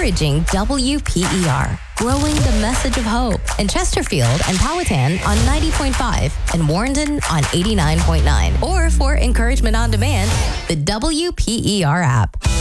encouraging WPER, growing the message of hope in Chesterfield and Powhatan on 90.5 and Warrenton on 89.9. Or for encouragement on demand, the WPER app.